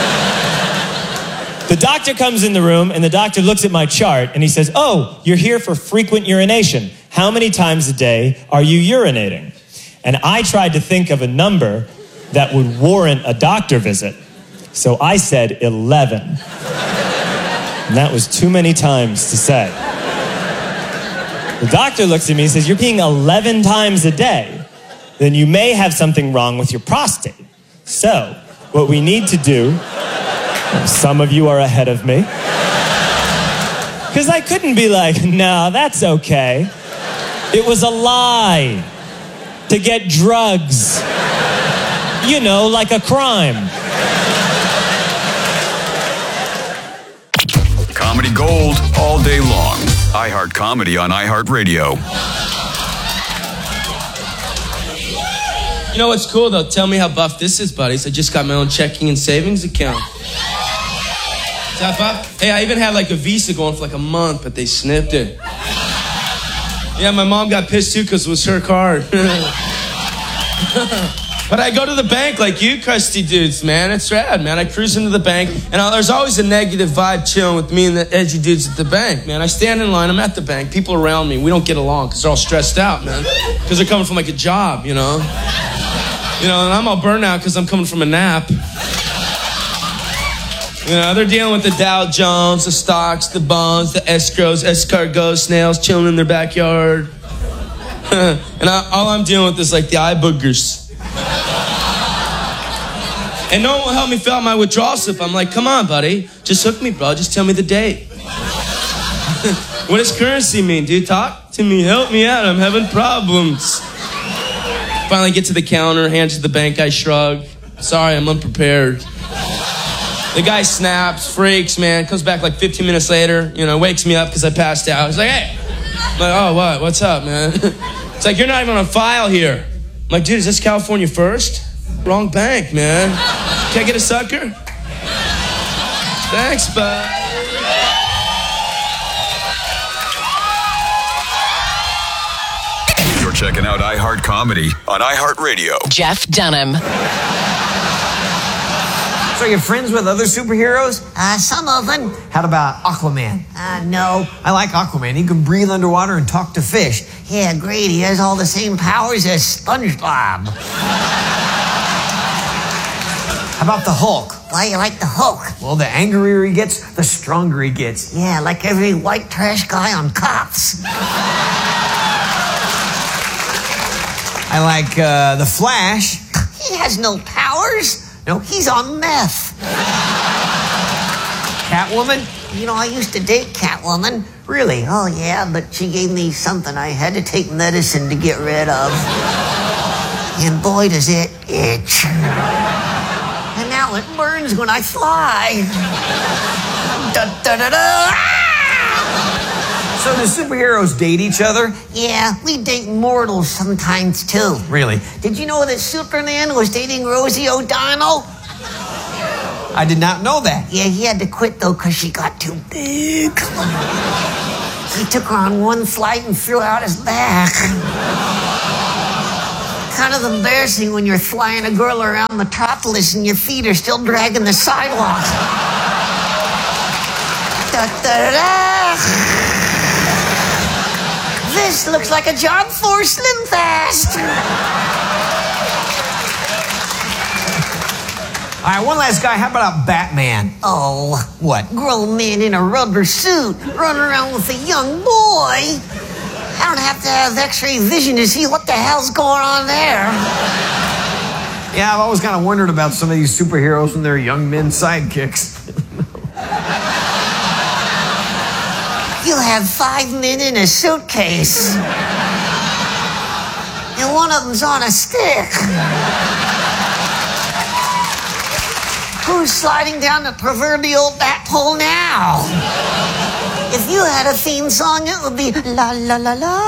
The doctor comes in the room, and the doctor looks at my chart, and he says, oh, you're here for frequent urination. How many times a day are you urinating? And I tried to think of a number that would warrant a doctor visit. So I said eleven. And that was too many times to say. The doctor looks at me and says, you're peeing eleven times a day. Then you may have something wrong with your prostate. So what we need to do... Some of you are ahead of me. Because I couldn't be like, no, that's okay. It was a lie. To get drugs. You know, like a crime. Comedy Gold all day long. iHeart Comedy on iHeartRadio. You know what's cool, though? Tell me how buff this is, buddies. I just got my own checking and savings account. Is that buff? Hey, I even had like a Visa going for like a month, but they snipped it. Yeah, my mom got pissed too because it was her card. But I go to the bank like you crusty dudes, man. It's rad, man. I cruise into the bank, and I, there's always a negative vibe chilling with me and the edgy dudes at the bank, man. I stand in line. I'm at the bank. People around me, we don't get along because they're all stressed out, man. Because they're coming from like a job, you know? You know, and I'm all burnt out because I'm coming from a nap. You know, they're dealing with the Dow Jones, the stocks, the bonds, the escrows, escargots, snails chilling in their backyard. And I, all I'm dealing with is like the eye boogers. And no one will help me fill out my withdrawal slip. I'm like, come on, buddy. Just hook me, bro. Just tell me the date. What does currency mean, dude? Talk to me. Help me out. I'm having problems. Finally get to the counter, hand to the bank guy, shrug. Sorry, I'm unprepared. The guy snaps, freaks, man. Comes back like fifteen minutes later, you know, wakes me up because I passed out. He's like, hey. I'm like, oh, what? What's up, man? It's like, you're not even on file here. I'm like, dude, is this California First? Wrong bank, man. Can I get a sucker? Thanks, bud. You're checking out iHeart Comedy on iHeartRadio. Jeff Dunham. So you're friends with other superheroes? Uh, some of them. How about Aquaman? Uh, no. I like Aquaman. He can breathe underwater and talk to fish. Yeah, great. He has all the same powers as SpongeBob. How about the Hulk? Why you like the Hulk? Well, the angrier he gets, the stronger he gets. Yeah, like every white trash guy on Cops. I like uh, the Flash. He has no powers. No, he's on meth. Catwoman? You know, I used to date Catwoman. Really? Oh, yeah, but she gave me something I had to take medicine to get rid of. And boy, does it itch. And now it burns when I fly. Da, da, da, da. So do superheroes date each other? Yeah, we date mortals sometimes, too. Really? Did you know that Superman was dating Rosie O'Donnell? I did not know that. Yeah, he had to quit, though, because she got too big. He took her on one flight and threw out his back. Kind of embarrassing when you're flying a girl around Metropolis and your feet are still dragging the sidewalk. Da, da, da. This looks like a John Forsling fast. All right, one last guy. How about Batman? Oh. What? Grown man in a rubber suit running around with a young boy. I don't have to have x-ray vision to see what the hell's going on there. Yeah, I've always kind of wondered about some of these superheroes and their young men sidekicks. You have five men in a suitcase. And one of them's on a stick. Who's sliding down the proverbial bat hole now? If you had a theme song, it would be la la la la.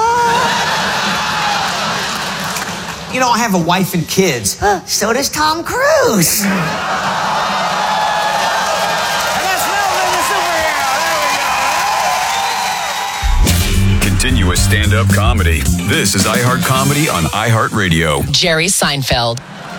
You know, I have a wife and kids. So does Tom Cruise. Continuous stand-up comedy. This is iHeart Comedy on iHeartRadio. Jerry Seinfeld.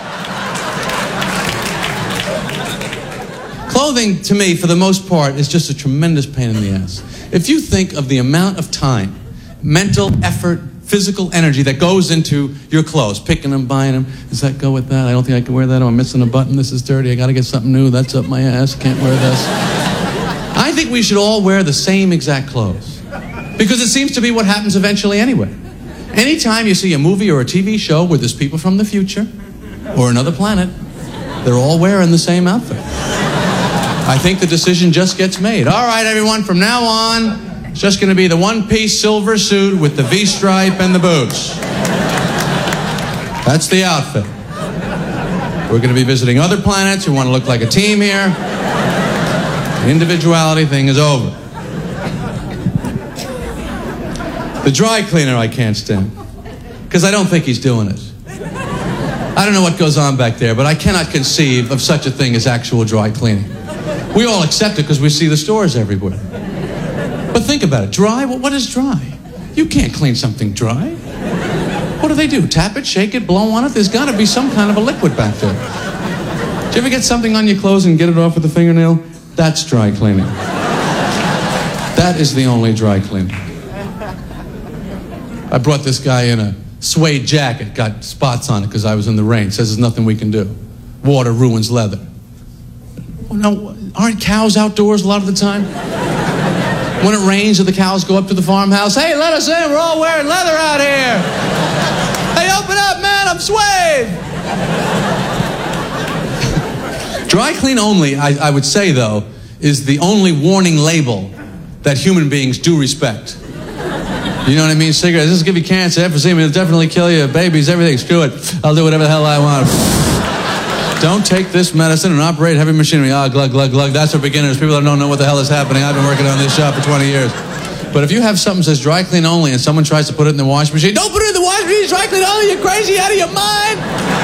Clothing, to me, for the most part, is just a tremendous pain in the ass. If you think of the amount of time, mental effort, physical energy that goes into your clothes, picking them, buying them, does that go with that? I don't think I can wear that. Oh, I'm missing a button. This is dirty. I got to get something new. That's up my ass. Can't wear this. I think we should all wear the same exact clothes. Because it seems to be what happens eventually anyway. Anytime you see a movie or a T V show where there's people from the future or another planet, they're all wearing the same outfit. I think the decision just gets made. All right, everyone, from now on, it's just going to be the one-piece silver suit with the V-stripe and the boots. That's the outfit. We're going to be visiting other planets who want to look like a team here. The individuality thing is over. The dry cleaner I can't stand, because I don't think he's doing it. I don't know what goes on back there, but I cannot conceive of such a thing as actual dry cleaning. We all accept it because we see the stores everywhere. But think about it. Dry? What is dry? You can't clean something dry. What do they do? Tap it, shake it, blow on it? There's got to be some kind of a liquid back there. Do you ever get something on your clothes and get it off with a fingernail? That's dry cleaning. That is the only dry cleaning. I brought this guy in a suede jacket, got spots on it because I was in the rain. Says there's nothing we can do. Water ruins leather. Well, no, aren't cows outdoors a lot of the time? When it rains, do the cows go up to the farmhouse? Hey, let us in, we're all wearing leather out here. Hey, open up, man, I'm suede. Dry clean only, I, I would say, though, is the only warning label that human beings do respect. You know what I mean? Cigarettes, this will give you cancer, emphysema, it'll definitely kill you, babies, everything, screw it. I'll do whatever the hell I want. Don't take this medicine and operate heavy machinery. Ah, glug, glug, glug. That's for beginners. People that don't know what the hell is happening. I've been working on this shop for twenty years. But if you have something that says dry clean only and someone tries to put it in the wash machine, don't put it in the wash machine, dry clean only, you're crazy, out of your mind.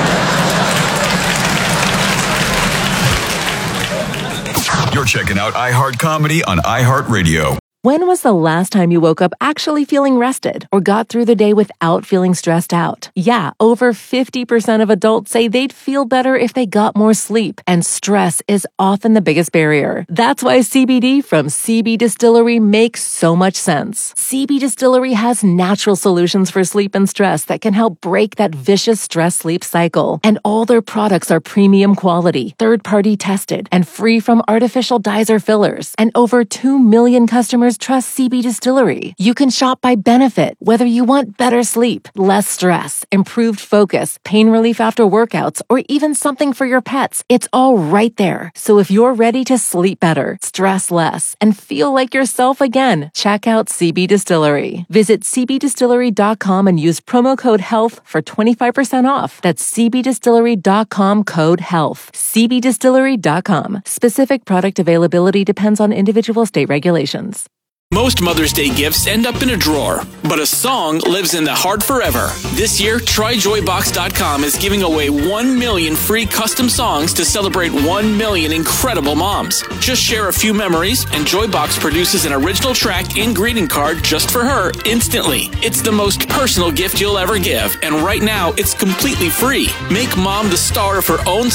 You're checking out iHeart Comedy on iHeartRadio. When was the last time you woke up actually feeling rested or got through the day without feeling stressed out? Yeah, over fifty percent of adults say they'd feel better if they got more sleep, and stress is often the biggest barrier. That's why C B D from C B Distillery makes so much sense. C B Distillery has natural solutions for sleep and stress that can help break that vicious stress-sleep cycle. And all their products are premium quality, third-party tested, and free from artificial dyes or fillers. And over two million customers customers trust C B Distillery. You can shop by benefit, whether you want better sleep, less stress, improved focus, pain relief after workouts, or even something for your pets. It's all right there. So if you're ready to sleep better, stress less, and feel like yourself again, check out C B Distillery. Visit c b distillery dot com and use promo code HEALTH for twenty-five percent off. That's c b distillery dot com code HEALTH. c b distillery dot com. Specific product availability depends on individual state regulations. Most Mother's Day gifts end up in a drawer, but a song lives in the heart forever. This year, try joy box dot com is giving away one million free custom songs to celebrate one million incredible moms. Just share a few memories, and Joybox produces an original track and greeting card just for her instantly. It's the most personal gift you'll ever give, and right now, it's completely free. Make mom the star of her own